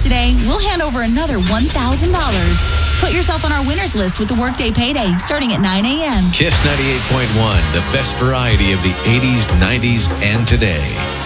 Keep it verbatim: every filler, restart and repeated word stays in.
today, we'll hand over another one thousand dollars. Put yourself on our winners list with the Workday Payday starting at nine a.m. Kiss ninety-eight point one, the best variety of the eighties, nineties, and today.